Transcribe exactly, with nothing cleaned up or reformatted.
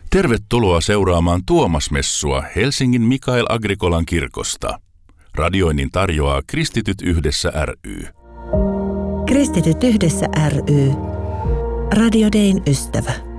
Tervetuloa seuraamaan Tuomasmessua Helsingin Mikael Agricolan kirkosta. Radioinnin tarjoaa Kristityt Yhdessä ry. Kristityt Yhdessä ry. Radio Dayn ystävä.